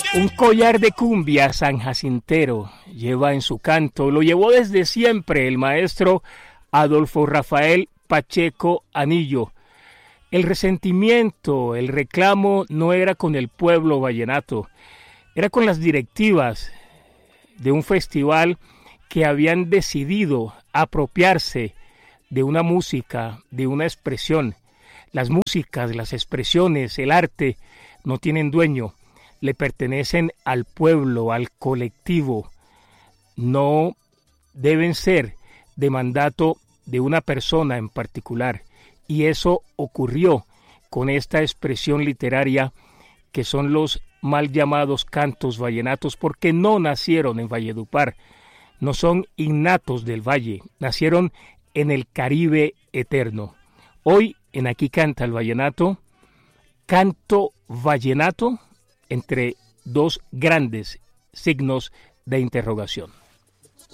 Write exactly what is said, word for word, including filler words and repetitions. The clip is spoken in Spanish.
Un collar de cumbia San Jacintero lleva en su canto, lo llevó desde siempre el maestro Adolfo Rafael Pacheco Anillo. El resentimiento, el reclamo no era con el pueblo vallenato, era con las directivas de un festival que habían decidido apropiarse de una música, de una expresión. Las músicas, las expresiones, el arte no tienen dueño, le pertenecen al pueblo, al colectivo. No deben ser de mandato de una persona en particular. Y eso ocurrió con esta expresión literaria que son los mal llamados cantos vallenatos, porque no nacieron en Valledupar, no son innatos del valle, nacieron en el Caribe eterno. Hoy en Aquí Canta el Vallenato, canto vallenato entre dos grandes signos de interrogación.